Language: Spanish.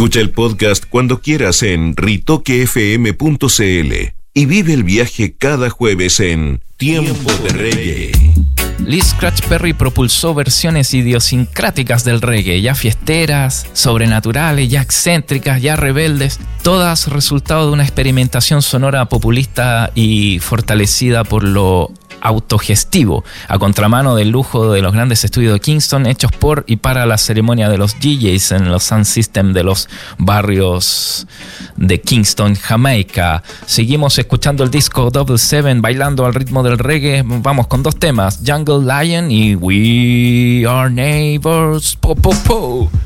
Escucha el podcast cuando quieras en ritoquefm.cl y vive el viaje cada jueves en Tiempo de Reggae. Lee Scratch Perry propulsó versiones idiosincráticas del reggae, ya fiesteras, sobrenaturales, ya excéntricas, ya rebeldes, todas resultado de una experimentación sonora populista y fortalecida por lo autogestivo, a contramano del lujo de los grandes estudios de Kingston hechos por y para la ceremonia de los DJs en los sound system de los barrios de Kingston, Jamaica. Seguimos escuchando el disco Double Seven, bailando al ritmo del reggae. Vamos con dos temas, Jungle Lion y We Are Neighbors. Po, po, po.